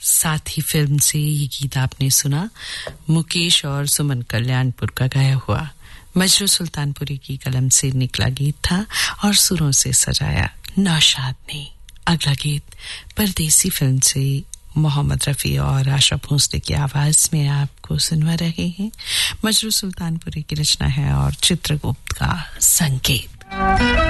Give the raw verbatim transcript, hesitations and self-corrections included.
साथ ही फिल्म से ये गीत आपने सुना, मुकेश और सुमन कल्याणपुर का गाया हुआ। मजरू सुल्तानपुरी की कलम से निकला गीत था और सुरों से सजाया नौशाद ने। अगला गीत परदेसी फिल्म से मोहम्मद रफ़ी और आशा भोसले की आवाज में आपको सुनवा रहे हैं। मजरू सुल्तानपुरी की रचना है और चित्रगुप्त का संगीत।